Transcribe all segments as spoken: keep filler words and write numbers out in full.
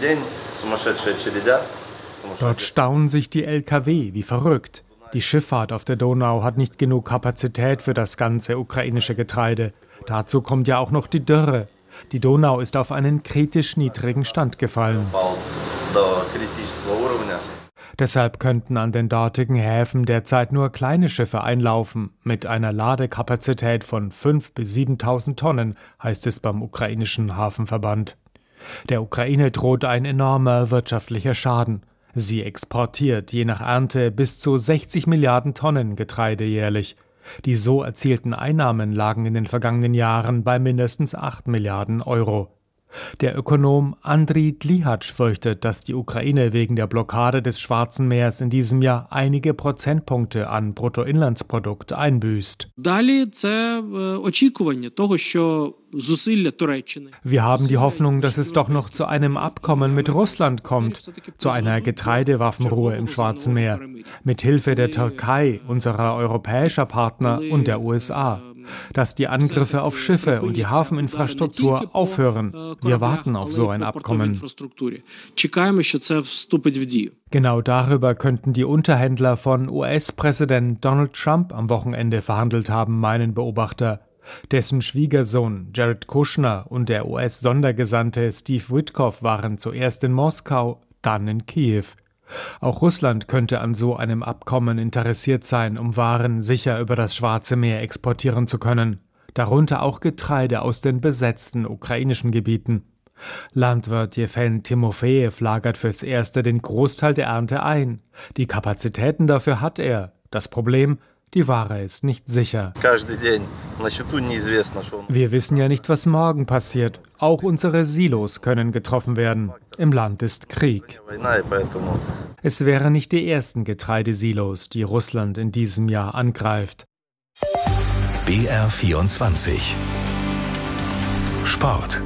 Dort stauen sich die L K W wie verrückt. Die Schifffahrt auf der Donau hat nicht genug Kapazität für das ganze ukrainische Getreide. Dazu kommt ja auch noch die Dürre. Die Donau ist auf einen kritisch niedrigen Stand gefallen. Deshalb könnten an den dortigen Häfen derzeit nur kleine Schiffe einlaufen, mit einer Ladekapazität von fünftausend bis siebentausend Tonnen, heißt es beim ukrainischen Hafenverband. Der Ukraine droht ein enormer wirtschaftlicher Schaden. Sie exportiert je nach Ernte bis zu sechzig Milliarden Tonnen Getreide jährlich. Die so erzielten Einnahmen lagen in den vergangenen Jahren bei mindestens acht Milliarden Euro. Der Ökonom Andriy Dlihatsch fürchtet, dass die Ukraine wegen der Blockade des Schwarzen Meers in diesem Jahr einige Prozentpunkte an Bruttoinlandsprodukt einbüßt. Wir haben die Hoffnung, dass es doch noch zu einem Abkommen mit Russland kommt, zu einer Getreidewaffenruhe im Schwarzen Meer, mit Hilfe der Türkei, unserer europäischer Partner und der U S A. Dass die Angriffe auf Schiffe und die Hafeninfrastruktur aufhören. Wir warten auf so ein Abkommen. Genau darüber könnten die Unterhändler von U S-Präsident Donald Trump am Wochenende verhandelt haben, meinen Beobachter. Dessen Schwiegersohn Jared Kushner und der U S-Sondergesandte Steve Witkoff waren zuerst in Moskau, dann in Kiew. Auch Russland könnte an so einem Abkommen interessiert sein, um Waren sicher über das Schwarze Meer exportieren zu können, darunter auch Getreide aus den besetzten ukrainischen Gebieten. Landwirt Jewgen Timofejew lagert fürs Erste den Großteil der Ernte ein. Die Kapazitäten dafür hat er. Das Problem: die Ware ist nicht sicher. Wir wissen ja nicht, was morgen passiert. Auch unsere Silos können getroffen werden. Im Land ist Krieg. Es wären nicht die ersten Getreidesilos, die Russland in diesem Jahr angreift. B R vierundzwanzig Sport.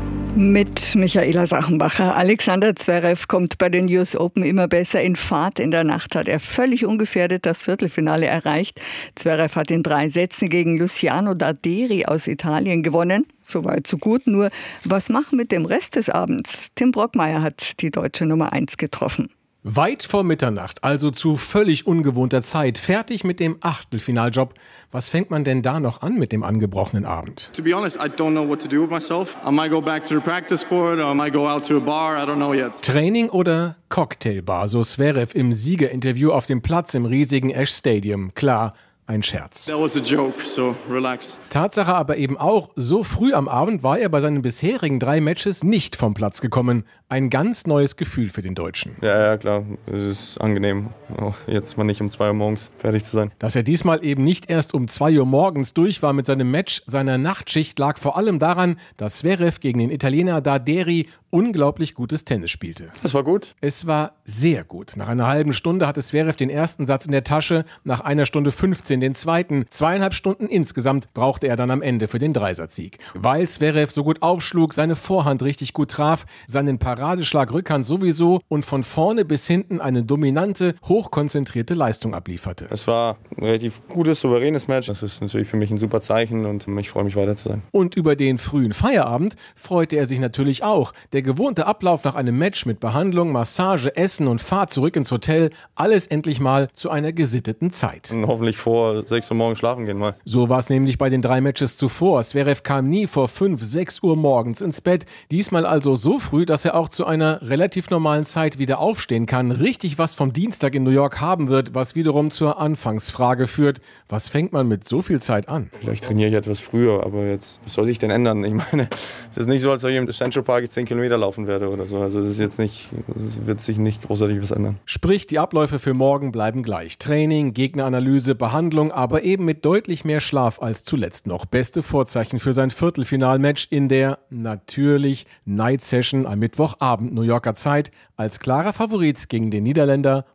Mit Michaela Sachenbacher. Alexander Zverev kommt bei den U S Open immer besser in Fahrt. In der Nacht hat er völlig ungefährdet das Viertelfinale erreicht. Zverev hat in drei Sätzen gegen Luciano Darderi aus Italien gewonnen. Soweit so gut. Nur, was machen mit dem Rest des Abends? Tim Brockmeier hat die deutsche Nummer eins getroffen. Weit vor Mitternacht, also zu völlig ungewohnter Zeit, fertig mit dem Achtelfinaljob. Was fängt man denn da noch an mit dem angebrochenen Abend? To be honest, I don't know what to do with myself. I might go back to the practice court or I might go out to a bar, I don't know yet. Training oder Cocktailbar, so Zverev im Siegerinterview auf dem Platz im riesigen Ash Stadium. Klar, ein Scherz. That was a joke, so relax. Tatsache aber eben auch, so früh am Abend war er bei seinen bisherigen drei Matches nicht vom Platz gekommen. Ein ganz neues Gefühl für den Deutschen. Ja, ja, klar. Es ist angenehm, auch jetzt mal nicht um zwei Uhr morgens fertig zu sein. Dass er diesmal eben nicht erst um zwei Uhr morgens durch war mit seinem Match seiner Nachtschicht, lag vor allem daran, dass Zverev gegen den Italiener Darderi unglaublich gutes Tennis spielte. Das war gut? Es war sehr gut. Nach einer halben Stunde hatte Zverev den ersten Satz in der Tasche, nach einer Stunde fünfzehn den zweiten. Zweieinhalb Stunden insgesamt brauchte er dann am Ende für den Dreisatzsieg. Weil Zverev so gut aufschlug, seine Vorhand richtig gut traf, seinen Paradeschlag Rückhand sowieso und von vorne bis hinten eine dominante, hochkonzentrierte Leistung ablieferte. Es war ein relativ gutes, souveränes Match. Das ist natürlich für mich ein super Zeichen und ich freue mich, weiter zu sein. Und über den frühen Feierabend freute er sich natürlich auch. Der gewohnte Ablauf nach einem Match mit Behandlung, Massage, Essen und Fahrt zurück ins Hotel, alles endlich mal zu einer gesitteten Zeit. Und hoffentlich vor sechs Uhr morgens schlafen gehen mal. So war es nämlich bei den drei Matches zuvor. Zverev kam nie vor fünf, sechs Uhr morgens ins Bett. Diesmal also so früh, dass er auch zu einer relativ normalen Zeit wieder aufstehen kann. Richtig was vom Dienstag in New York haben wird, was wiederum zur Anfangsfrage führt. Was fängt man mit so viel Zeit an? Vielleicht trainiere ich etwas früher, aber jetzt, was soll sich denn ändern? Ich meine, es ist nicht so, als ob ich im Central Park zehn Kilometer laufen werde oder so. Also es ist jetzt nicht, es wird sich nicht großartig was ändern. Sprich, die Abläufe für morgen bleiben gleich. Training, Gegneranalyse, Behandlung, aber eben mit deutlich mehr Schlaf als zuletzt noch. Beste Vorzeichen für sein Viertelfinalmatch in der, natürlich, Night Session am Mittwochabend New Yorker Zeit als klarer Favorit gegen den Niederländer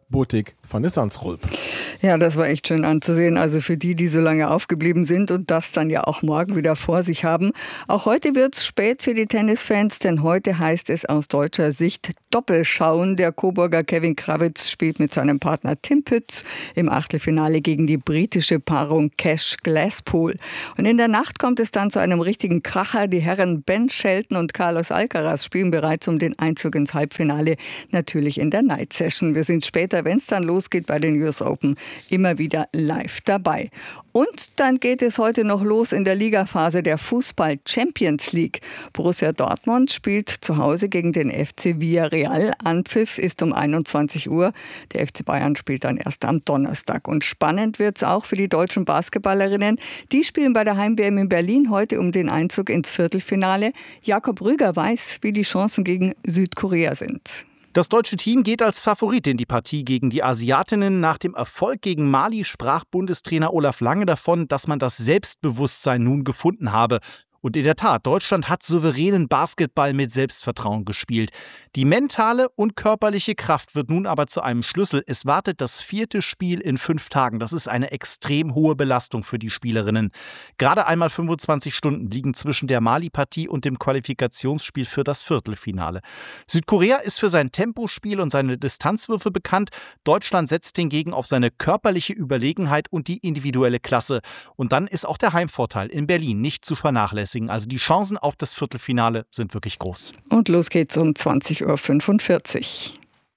Botik van de Zandschulp. Ja, das war echt schön anzusehen. Also für die, die so lange aufgeblieben sind und das dann ja auch morgen wieder vor sich haben. Auch heute wird's spät für die Tennisfans, denn heute heißt es aus deutscher Sicht Doppelschauen. Der Coburger Kevin Krawitz spielt mit seinem Partner Tim Pütz im Achtelfinale gegen die britische Paarung Cash Glasspool. Und in der Nacht kommt es dann zu einem richtigen Kracher. Die Herren Ben Shelton und Carlos Alcaraz spielen bereits um den Einzug ins Halbfinale, natürlich in der Night Session. Wir sind später, wenn es dann losgeht bei den U S Open, immer wieder live dabei. Und dann geht es heute noch los in der Ligaphase der Fußball Champions League. Borussia Dortmund spielt zu Hause gegen den F C Villarreal. Anpfiff ist um einundzwanzig Uhr. Der F C Bayern spielt dann erst am Donnerstag. Und spannend wird es auch für die deutschen Basketballerinnen. Die spielen bei der Heim-W M in Berlin heute um den Einzug ins Viertelfinale. Jakob Rüger weiß, wie die Chancen gegen Südkorea sind. Das deutsche Team geht als Favorit in die Partie gegen die Asiatinnen. Nach dem Erfolg gegen Mali sprach Bundestrainer Olaf Lange davon, dass man das Selbstbewusstsein nun gefunden habe. Und in der Tat, Deutschland hat souveränen Basketball mit Selbstvertrauen gespielt. Die mentale und körperliche Kraft wird nun aber zu einem Schlüssel. Es wartet das vierte Spiel in fünf Tagen. Das ist eine extrem hohe Belastung für die Spielerinnen. Gerade einmal fünfundzwanzig Stunden liegen zwischen der Mali-Partie und dem Qualifikationsspiel für das Viertelfinale. Südkorea ist für sein Tempospiel und seine Distanzwürfe bekannt. Deutschland setzt hingegen auf seine körperliche Überlegenheit und die individuelle Klasse. Und dann ist auch der Heimvorteil in Berlin nicht zu vernachlässigen. Also die Chancen auf das Viertelfinale sind wirklich groß. Und los geht's um zwanzig Uhr fünfundvierzig.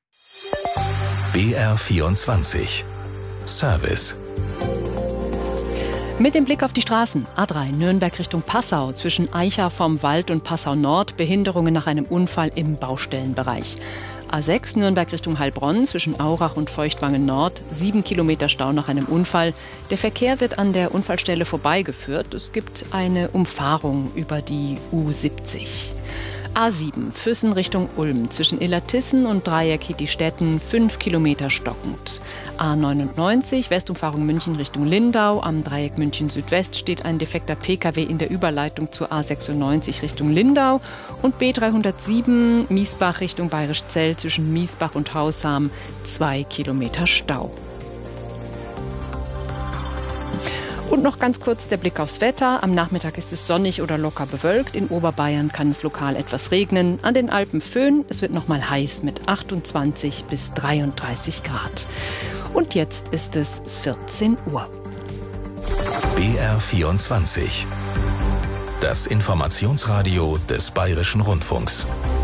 B R vierundzwanzig Service. Mit dem Blick auf die Straßen. A drei Nürnberg Richtung Passau. Zwischen Eicha vom Wald und Passau Nord. Behinderungen nach einem Unfall im Baustellenbereich. A sechs Nürnberg Richtung Heilbronn zwischen Aurach und Feuchtwangen Nord. Sieben Kilometer Stau nach einem Unfall. Der Verkehr wird an der Unfallstelle vorbeigeführt. Es gibt eine Umfahrung über die U siebzig. A sieben Füssen Richtung Ulm zwischen Illertissen und Dreieck Hietistetten fünf Kilometer stockend. A neunundneunzig Westumfahrung München Richtung Lindau. Am Dreieck München Südwest steht ein defekter P K W in der Überleitung zur A sechsundneunzig Richtung Lindau. Und B dreihundertsieben Miesbach Richtung Bayerischzell zwischen Miesbach und Hausham zwei Kilometer Stau. Und noch ganz kurz der Blick aufs Wetter. Am Nachmittag ist es sonnig oder locker bewölkt. In Oberbayern kann es lokal etwas regnen. An den Alpen Föhn. Es wird noch mal heiß mit achtundzwanzig bis dreiunddreißig Grad. Und jetzt ist es vierzehn Uhr. B R vierundzwanzig. Das Informationsradio des Bayerischen Rundfunks.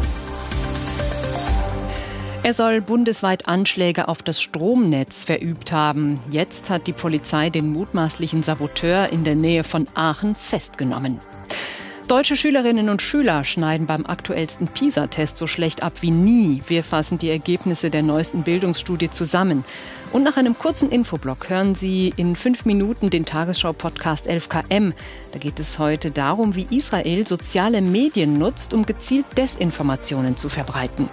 Er soll bundesweit Anschläge auf das Stromnetz verübt haben. Jetzt hat die Polizei den mutmaßlichen Saboteur in der Nähe von Aachen festgenommen. Deutsche Schülerinnen und Schüler schneiden beim aktuellsten PISA-Test so schlecht ab wie nie. Wir fassen die Ergebnisse der neuesten Bildungsstudie zusammen. Und nach einem kurzen Infoblock hören Sie in fünf Minuten den Tagesschau-Podcast elf K M. Da geht es heute darum, wie Israel soziale Medien nutzt, um gezielt Desinformationen zu verbreiten.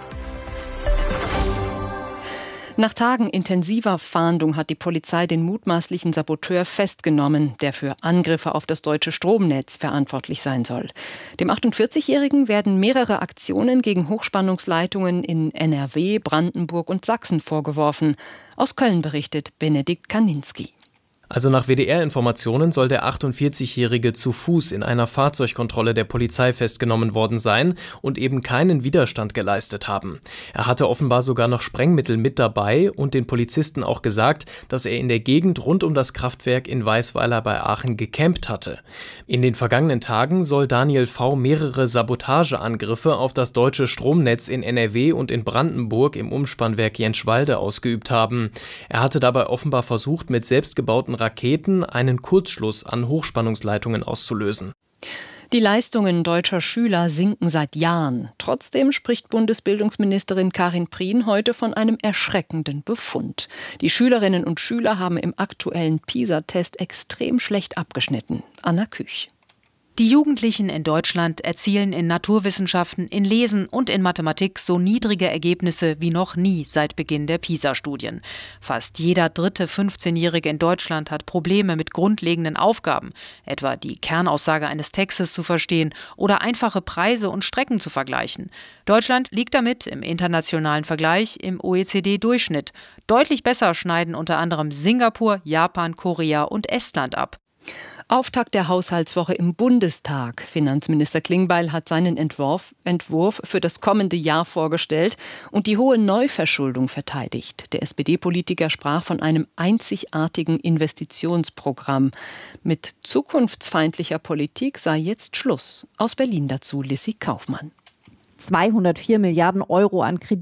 Nach Tagen intensiver Fahndung hat die Polizei den mutmaßlichen Saboteur festgenommen, der für Angriffe auf das deutsche Stromnetz verantwortlich sein soll. Dem achtundvierzigjährigen werden mehrere Aktionen gegen Hochspannungsleitungen in N R W, Brandenburg und Sachsen vorgeworfen. Aus Köln berichtet Benedikt Kaninski. Also nach W D R-Informationen soll der achtundvierzigjährige zu Fuß in einer Fahrzeugkontrolle der Polizei festgenommen worden sein und eben keinen Widerstand geleistet haben. Er hatte offenbar sogar noch Sprengmittel mit dabei und den Polizisten auch gesagt, dass er in der Gegend rund um das Kraftwerk in Weißweiler bei Aachen gecampt hatte. In den vergangenen Tagen soll Daniel V. mehrere Sabotageangriffe auf das deutsche Stromnetz in N R W und in Brandenburg im Umspannwerk Jenschwalde ausgeübt haben. Er hatte dabei offenbar versucht, mit selbstgebauten Raketen einen Kurzschluss an Hochspannungsleitungen auszulösen. Die Leistungen deutscher Schüler sinken seit Jahren. Trotzdem spricht Bundesbildungsministerin Karin Prien heute von einem erschreckenden Befund. Die Schülerinnen und Schüler haben im aktuellen PISA-Test extrem schlecht abgeschnitten. Anna Küch. Die Jugendlichen in Deutschland erzielen in Naturwissenschaften, in Lesen und in Mathematik so niedrige Ergebnisse wie noch nie seit Beginn der PISA-Studien. Fast jeder dritte fünfzehnjährige in Deutschland hat Probleme mit grundlegenden Aufgaben, etwa die Kernaussage eines Textes zu verstehen oder einfache Preise und Strecken zu vergleichen. Deutschland liegt damit im internationalen Vergleich im O E C D-Durchschnitt. Deutlich besser schneiden unter anderem Singapur, Japan, Korea und Estland ab. Auftakt der Haushaltswoche im Bundestag. Finanzminister Klingbeil hat seinen Entwurf, Entwurf für das kommende Jahr vorgestellt und die hohe Neuverschuldung verteidigt. Der S P D-Politiker sprach von einem einzigartigen Investitionsprogramm. Mit zukunftsfeindlicher Politik sei jetzt Schluss. Aus Berlin dazu Lissy Kaufmann. zweihundertvier Milliarden Euro an Krediten